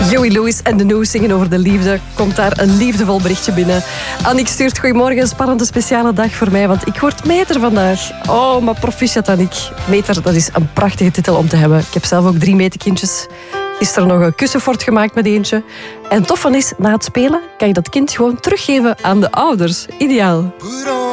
Joey Lewis en de Noes zingen over de liefde. Komt daar een liefdevol berichtje binnen. Annick stuurt goedemorgen, een spannende speciale dag voor mij, want ik word meter vandaag. Oh, maar proficiat Annick. Meter, dat is een prachtige titel om te hebben. Ik heb zelf ook 3 meterkindjes. Gisteren nog een kussenfort gemaakt met eentje. En tof van is, na het spelen kan je dat kind gewoon teruggeven aan de ouders. Ideaal.